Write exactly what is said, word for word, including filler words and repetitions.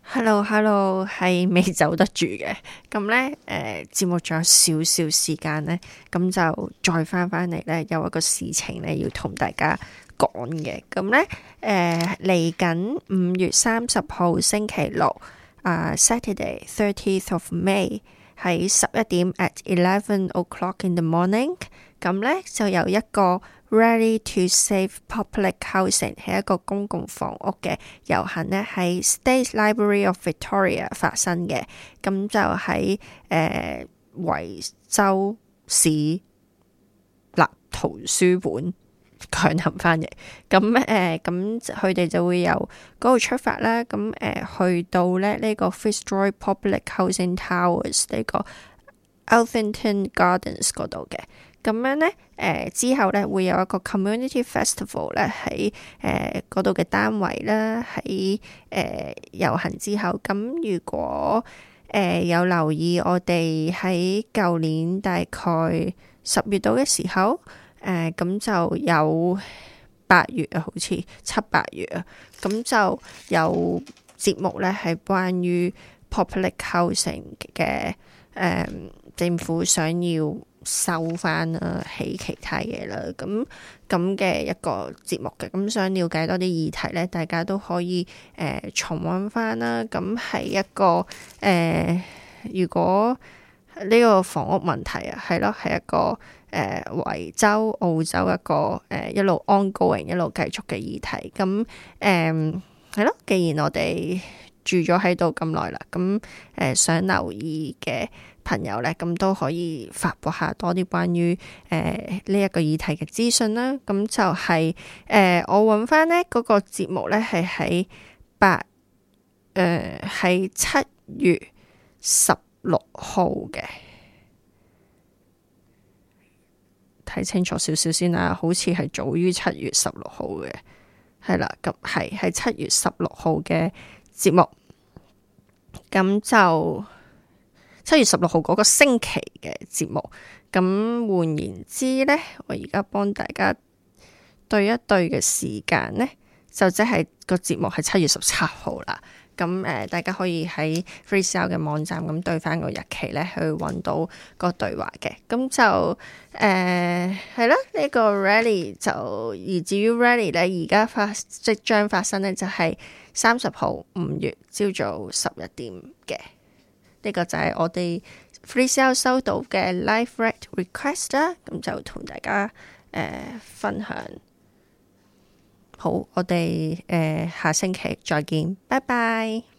Hello Hello 係未走得住嘅。咁呢，誒節目仲有少少時間呢，咁就再翻返嚟呢，有一個事情呢要同大家講嘅。咁呢，誒嚟緊五月三十號星期六啊、uh, Saturday thirtieth of May 喺十一點 at eleven o'clock in the morning， 咁呢就有一個Rally to Save Public Housing 係一個公共房屋嘅遊行呢，喺 State Library of Victoria 發生嘅。咁就喺誒維州市立圖書館強行翻譯。咁誒咁佢哋就會由嗰度出發啦。咁誒、呃、去到咧呢、這個 Fitzroy Public Housing Towers 呢個 Althington Gardens 嗰度嘅。咁樣呢，誒、呃、之後呢會有一個 Community Festival 咧喺誒嗰度嘅單位啦，喺誒遊行之後。咁如果誒、呃、有留意我哋喺舊年大概十月度嘅時候，誒咁、呃、就有八月啊，好似七八月啊，咁就有節目呢係關於 Public Housing 嘅，誒、呃、政府想要收翻啊，起其他嘢啦，咁咁嘅一個節目嘅。咁想了解多啲議題呢，大家都可以誒、呃、重溫翻啦。咁係一個誒、呃，如果呢個房屋問題啊，係咯，係一個誒維州澳洲一個誒、呃、一路 ongoing 一路繼續嘅議題。咁誒係咯，既然我哋住咗喺度咁耐啦，咁誒、呃、想留意嘅朋友咧，咁都可以發佈下多啲關於誒呢一個議題嘅資訊啦。咁就係、是、誒、呃、我揾翻呢嗰個節目咧，係喺八誒係七月十六號嘅，睇清楚少少先啦。好似係早於七月十六號嘅，係啦，咁係係七月十六號嘅節目，咁就。七月十六號嗰個星期嘅節目，咁換言之呢，我而家幫大家對一對嘅時間呢，就即係個節目係七月十七號啦。咁誒、呃，大家可以喺 FreeSale 嘅網站咁對翻個日期呢，去揾到個對話嘅。咁就誒係啦，呢、呃這個 Rally 就而至於 Rally 呢，而家發即將發生呢，就係三十號五月朝早十一點嘅。呢個就係我哋 FreeSale 收到嘅 Live Read Request 啦，咁就同大家誒、呃、分享。好，我哋誒、呃、下星期再見，拜拜。